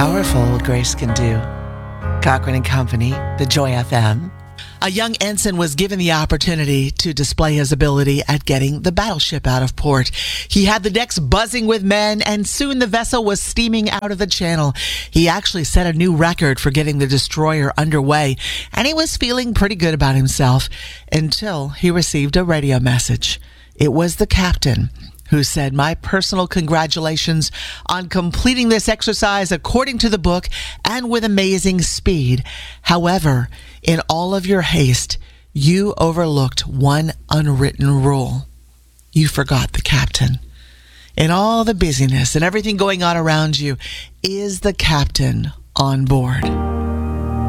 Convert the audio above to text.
Powerful Grace can do. Cochran and Company, the Joy FM. A young ensign was given the opportunity to display his ability at getting the battleship out of port. He had the decks buzzing with men, and soon the vessel was steaming out of the channel. He actually set a new record for getting the destroyer underway, and he was feeling pretty good about himself until he received a radio message. It was the captain who said, "My personal congratulations on completing this exercise according to the book and with amazing speed. However, in all of your haste, you overlooked one unwritten rule. You forgot the captain. In all the busyness and everything going on around you, is the captain on board?"